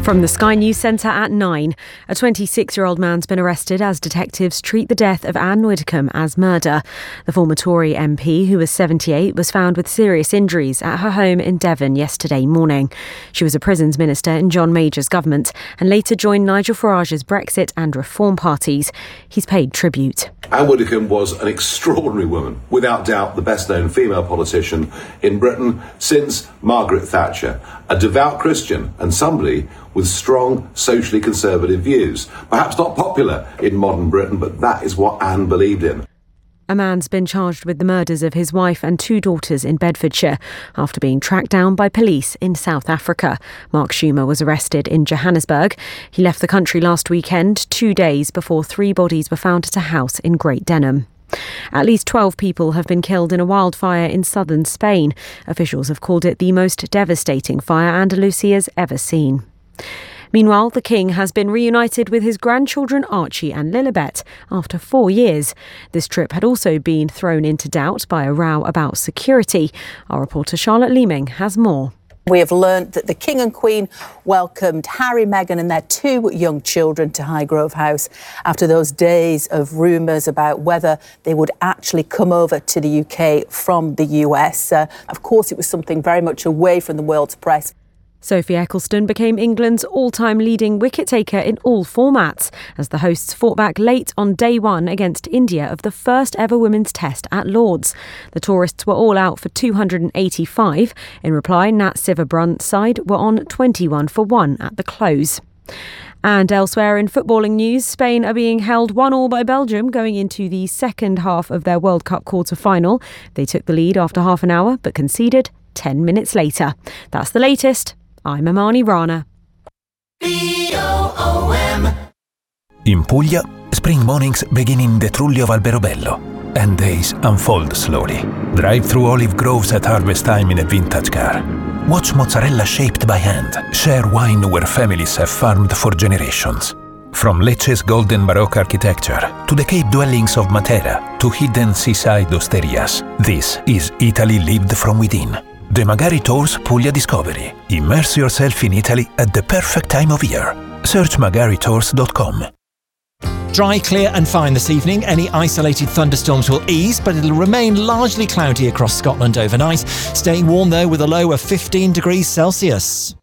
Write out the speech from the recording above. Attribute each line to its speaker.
Speaker 1: From the Sky News Centre at 9, a 26-year-old man's been arrested as detectives treat the death of Anne Widdecombe as murder. The former Tory MP, who was 78, was found with serious injuries at her home in Devon yesterday morning. She was a prisons minister in John Major's government and later joined Nigel Farage's Brexit and Reform parties. He's paid tribute.
Speaker 2: Anne Widdecombe was an extraordinary woman, without doubt the best-known female politician in Britain since Margaret Thatcher, a devout Christian and somebody with strong socially conservative views. Perhaps not popular in modern Britain, but that is what Anne believed in.
Speaker 1: A man's been charged with the murders of his wife and two daughters in Bedfordshire after being tracked down by police in South Africa. Mark Schumer was arrested in Johannesburg. He left the country last weekend, 2 days before 3 bodies were found at a house in Great Denham. At least 12 people have been killed in a wildfire in southern Spain. Officials have called it the most devastating fire Andalusia's ever seen. Meanwhile, the King has been reunited with his grandchildren Archie and Lilibet after 4 years. This trip had also been thrown into doubt by a row about security. Our reporter Charlotte Leeming has more.
Speaker 3: We have learned that the King and Queen welcomed Harry, Meghan and their 2 young children to Highgrove House after those days of rumours about whether they would actually come over to the UK from the US. Of course, it was something very much away from the world's press.
Speaker 1: Sophie Ecclestone became England's all-time leading wicket-taker in all formats as the hosts fought back late on day 1 against India of the first ever women's test at Lord's. The tourists were all out for 285. In reply, Nat Sciver-Brunt's side were on 21 for 1 at the close. And elsewhere in footballing news, Spain are being held 1-1 by Belgium going into the second half of their World Cup quarter-final. They took the lead after half an hour but conceded 10 minutes later. That's the latest. I'm Amani Rana.
Speaker 4: In Puglia, spring mornings begin in the Trulli of Alberobello, and days unfold slowly. Drive through olive groves at harvest time in a vintage car. Watch mozzarella shaped by hand. Share wine where families have farmed for generations. From Lecce's golden Baroque architecture to the cave dwellings of Matera to hidden seaside osterias, this is Italy lived from within. The Magari Tours Puglia Discovery. Immerse yourself in Italy at the perfect time of year. Search magaritours.com.
Speaker 5: Dry, clear and fine this evening. Any isolated thunderstorms will ease, but it'll remain largely cloudy across Scotland overnight. Staying warm though with a low of 15 degrees Celsius.